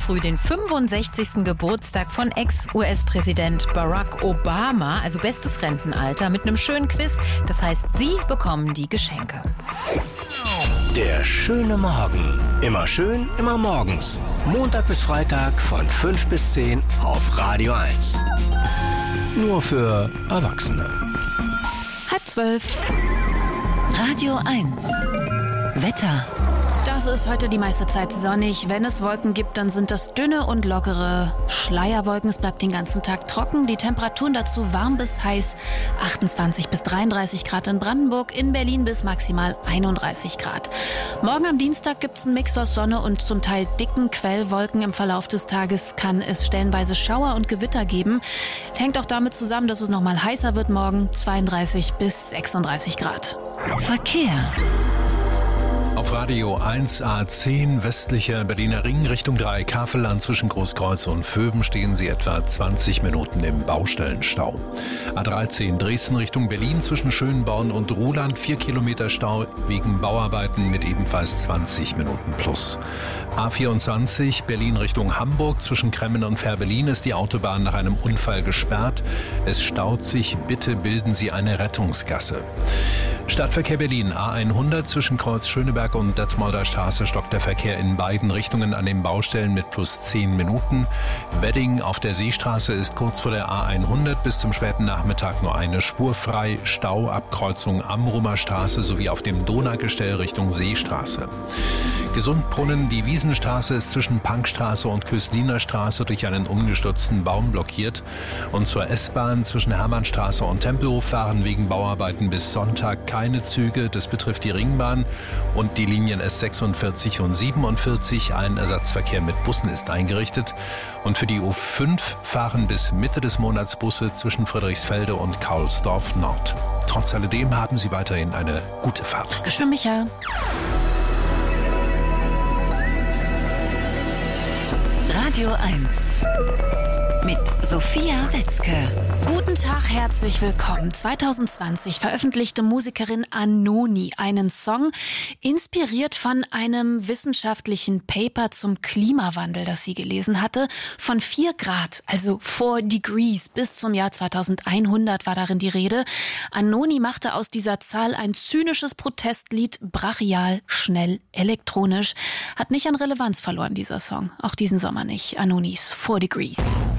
früh den 65. Geburtstag von Ex-US-Präsident Barack Obama, also bestes Rentenalter, mit einem schönen Quiz. Das heißt, Sie bekommen die Geschenke. Der schöne Morgen. Immer schön, immer morgens. Montag bis Freitag von 5 bis 10 auf Radio 1. Nur für Erwachsene. 11:30. Radio 1. Wetter. Das ist heute die meiste Zeit sonnig. Wenn es Wolken gibt, dann sind das dünne und lockere Schleierwolken. Es bleibt den ganzen Tag trocken. Die Temperaturen dazu warm bis heiß. 28 bis 33 Grad in Brandenburg, in Berlin bis maximal 31 Grad. Morgen am Dienstag gibt es einen Mix aus Sonne und zum Teil dicken Quellwolken. Im Verlauf des Tages kann es stellenweise Schauer und Gewitter geben. Hängt auch damit zusammen, dass es noch mal heißer wird morgen. 32 bis 36 Grad. Verkehr. Auf Radio 1 A10 westlicher Berliner Ring Richtung Dreieckhavelland zwischen Großkreuz und Vöben stehen Sie etwa 20 Minuten im Baustellenstau. A13 Dresden Richtung Berlin zwischen Schönborn und Ruhland 4 Kilometer Stau wegen Bauarbeiten mit ebenfalls 20 Minuten plus. A24 Berlin Richtung Hamburg zwischen Kremmen und Fehrbellin ist die Autobahn nach einem Unfall gesperrt. Es staut sich, bitte bilden Sie eine Rettungsgasse. Stadtverkehr Berlin A100 zwischen Kreuz Schöneberg und Detmolder Straße stockt der Verkehr in beiden Richtungen an den Baustellen mit plus 10 Minuten. Wedding auf der Seestraße ist kurz vor der A100 bis zum späten Nachmittag nur eine Spur frei. Stauabkreuzung Amrumer Straße sowie auf dem Donaugestell Richtung Seestraße. Gesundbrunnen, die Wiesenstraße ist zwischen Pankstraße und Kösliner Straße durch einen umgestürzten Baum blockiert. Und zur S-Bahn zwischen Hermannstraße und Tempelhof fahren wegen Bauarbeiten bis Sonntag keine Züge. Das betrifft die Ringbahn und die Linien S46 und 47. Ein Ersatzverkehr mit Bussen ist eingerichtet. Und für die U5 fahren bis Mitte des Monats Busse zwischen Friedrichsfelde und Kaulsdorf Nord. Trotz alledem haben Sie weiterhin eine gute Fahrt. Dankeschön, Micha. Radio 1 mit Sophia Wetzke. Guten Tag, herzlich willkommen. 2020 veröffentlichte Musikerin Anoni einen Song, inspiriert von einem wissenschaftlichen Paper zum Klimawandel, das sie gelesen hatte. Von 4 Grad, also 4 Degrees, bis zum Jahr 2100 war darin die Rede. Anoni machte aus dieser Zahl ein zynisches Protestlied, brachial, schnell, elektronisch. Hat nicht an Relevanz verloren, dieser Song. Auch diesen Sommer nicht. Anonis 4 Degrees.